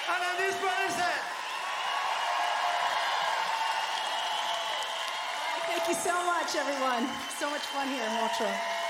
Anandis Brothers. Thank you so much, everyone. So much fun here in Montreux.